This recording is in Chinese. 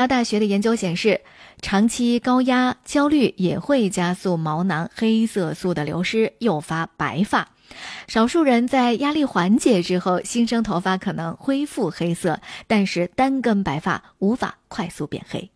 加大学的研究显示，长期高压、焦虑也会加速毛囊黑色素的流失，诱发白发。少数人在压力缓解之后，新生头发可能恢复黑色，但是单根白发无法快速变黑。